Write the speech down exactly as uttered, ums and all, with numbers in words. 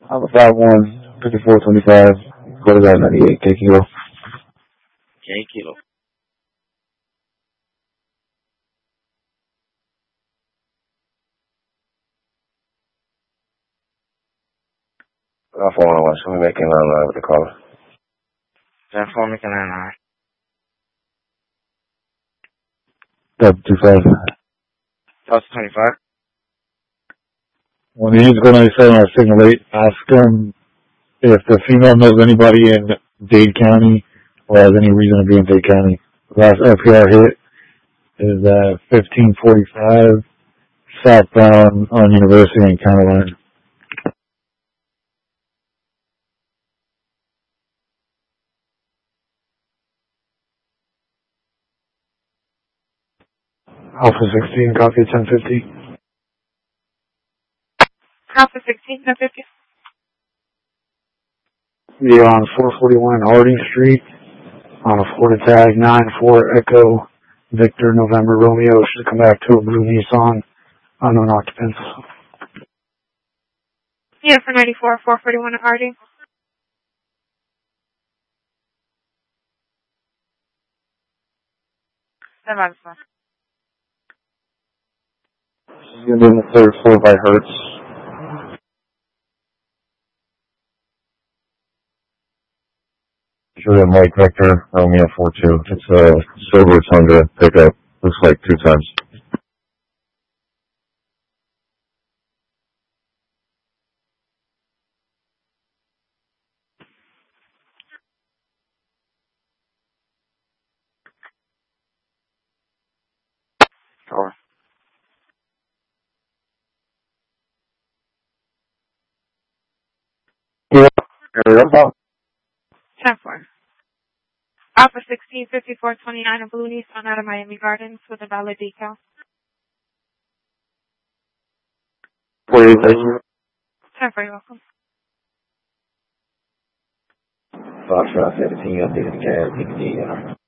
I'm a five one, fifty-four twenty-five, quarterback ninety-eight, K kilo. K kilo. Alpha one one, so we're making line line with the caller. Ten four making line line. Delta two five. Delta twenty-five. When he's going to say our signal eight, ask him if the female knows anybody in Dade County or has any reason to be in Dade County. Last L P R hit is at fifteen forty-five southbound on University and County Line. Alpha sixteen, copy ten fifty. Alpha sixteen, ten fifty. You're on four forty-one Harding Street on a Florida tag nine four Echo Victor November Romeo. Should come back to a blue Nissan, unknown occupants. Yeah, for ninety-four, four forty-one Harding. Seven five. She's going to be in the third floor by Hertz. Sure, Mike Victor, Romeo four two. It's a silver Tundra pickup. Looks like two times. Four. Yeah, area about. ten four. Alpha sixteen, fifty-four twenty-nine, a blue Nissan out of Miami Gardens with a valid decal. What is it? ten four, you're welcome. Foxtrot seventeen, updated gas, D R.